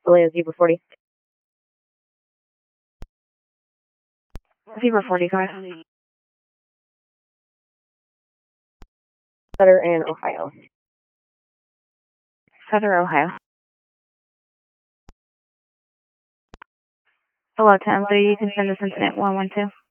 Atlanta Zebra 40. Zebra 45. Sutter and Ohio. Sutter, Ohio. Hello, 10, so you can send us incident 112.